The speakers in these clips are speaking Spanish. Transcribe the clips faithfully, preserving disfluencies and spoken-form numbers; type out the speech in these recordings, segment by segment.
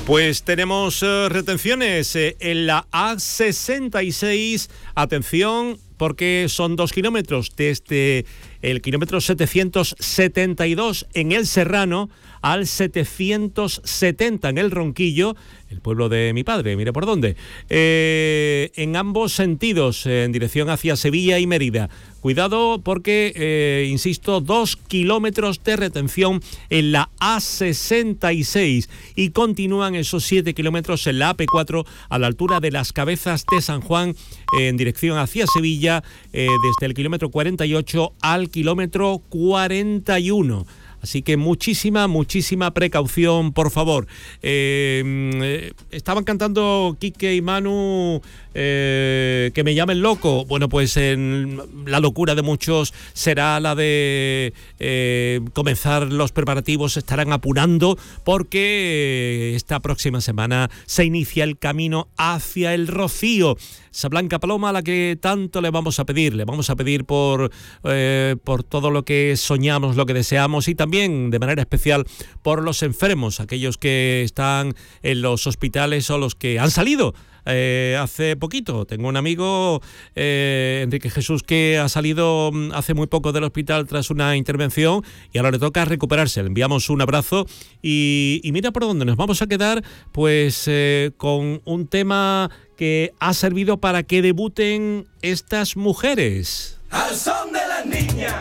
Pues tenemos uh, retenciones eh, en la A sesenta y seis. Atención, porque son dos kilómetros desde el kilómetro setecientos setenta y dos en El Serrano al setecientos setenta en El Ronquillo, el pueblo de mi padre, mire por dónde, eh, en ambos sentidos, eh, en dirección hacia Sevilla y Mérida. Cuidado porque, eh, insisto, dos kilómetros de retención en la A sesenta y seis y continúan esos siete kilómetros en la A P cuatro a la altura de Las Cabezas de San Juan, eh, en dirección hacia Sevilla, eh, desde el kilómetro cuarenta y ocho al kilómetro cuarenta y uno. Así que muchísima, muchísima precaución, por favor. Eh, estaban cantando Quique y Manu, eh, que me llamen loco. Bueno, pues en la locura de muchos será la de eh, comenzar los preparativos, se estarán apurando porque esta próxima semana se inicia el camino hacia el Rocío. Esa blanca paloma a la que tanto le vamos a pedir, le vamos a pedir por, eh, por todo lo que soñamos, lo que deseamos y también de manera especial por los enfermos, aquellos que están en los hospitales o los que han salido. Eh, hace poquito tengo un amigo, eh, Enrique Jesús, que ha salido hace muy poco del hospital tras una intervención y ahora le toca recuperarse. Le enviamos un abrazo y, y mira por dónde nos vamos a quedar, pues eh, con un tema que ha servido para que debuten estas mujeres. Al son de las niñas.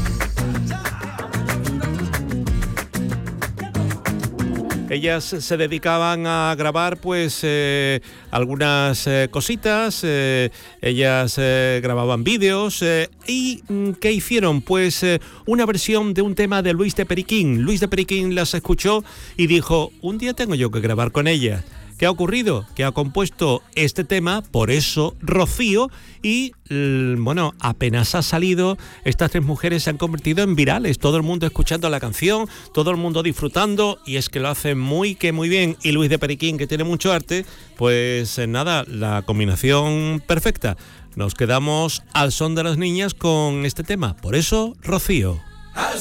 Ellas se dedicaban a grabar pues eh, algunas eh, cositas, eh, ellas eh, grababan vídeos eh, y ¿qué hicieron? Pues eh, una versión de un tema de Luis de Periquín. Luis de Periquín las escuchó y dijo, un día tengo yo que grabar con ellas. ¿Qué ha ocurrido? Que ha compuesto este tema, Por eso Rocío, y bueno, apenas ha salido, estas tres mujeres se han convertido en virales, todo el mundo escuchando la canción, todo el mundo disfrutando, y es que lo hacen muy que muy bien, y Luis de Periquín, que tiene mucho arte, pues nada, la combinación perfecta. Nos quedamos al son de las niñas con este tema, Por eso Rocío.